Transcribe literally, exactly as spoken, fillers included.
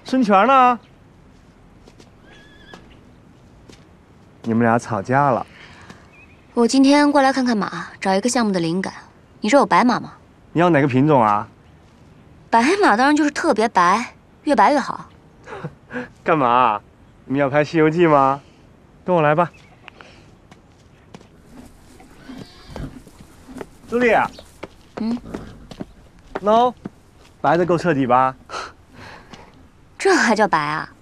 孙权呢？你们俩吵架了？ 我今天过来看看马，找一个项目的灵感。你这有白马吗？ 你要哪个品种啊？ 白马当然就是特别白，越白越好。 干嘛？你们要拍《西游记》吗？跟我来吧。朱莉。 嗯。 喏，白的够彻底吧？ 这还叫白啊？